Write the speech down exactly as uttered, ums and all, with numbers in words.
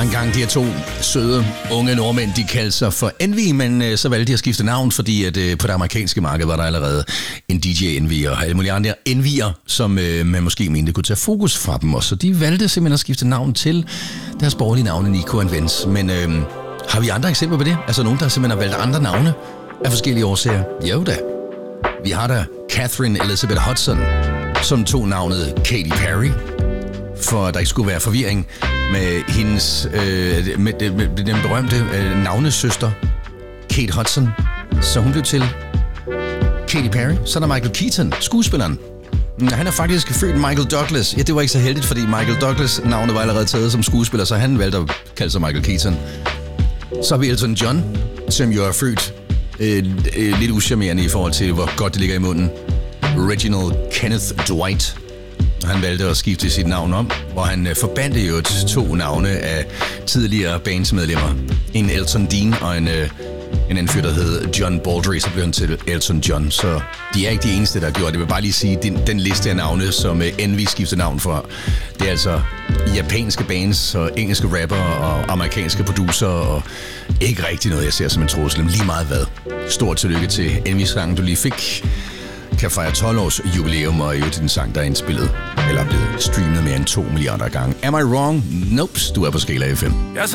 engang de her to søde, unge nordmænd, de kaldte sig for Envy, men øh, så valgte de at skifte navn, fordi at, øh, på det amerikanske marked var der allerede en D J Envy og alle mulige andre Envyer, som øh, man måske mente kunne tage fokus fra dem. Og så de valgte simpelthen at skifte navn til deres borgerlige navne, Nico and Vince. Men øh, har vi andre eksempler på det? Altså nogen, der simpelthen har valgt andre navne af forskellige årsager? Jo da. Vi har da Catherine Elizabeth Hudson, som tog navnet Katy Perry, for der ikke skulle være forvirring med hendes øh, med, med, med den berømte øh, navnesøster Kate Hudson. Så hun blev til Katy Perry. Så er der Michael Keaton, skuespilleren. Han er faktisk født Michael Douglas. Ja, det var ikke så heldigt, fordi Michael Douglas navnet var allerede taget som skuespiller, så han valgte at kalde sig Michael Keaton. Så har vi Elton John, som jo er født øh, øh, lidt uschammerende i forhold til, hvor godt det ligger i munden. Reginald Kenneth Dwight. Han valgte at skifte sit navn om, hvor han forbandte jo to navne af tidligere bandsmedlemmer. En Elton Dean og en, en anden fyr, der hed John Baldry, så blev han til Elton John. Så de er ikke de eneste, der har gjort det. Jeg vil bare lige sige, den, den liste af navne, som Envy skifter navn for, det er altså japanske bands og engelske rapper og amerikanske producer, og ikke rigtig noget, jeg ser som en trussel. Lige meget hvad. Stort tillykke til Envy-sangen, du lige fik. Kan fejre tolv års jubilæum, og i øvrigt den sang, der er indspillet, eller er blevet streamet mere end to milliarder gange. Am I wrong? Nope, du er på Skala F M.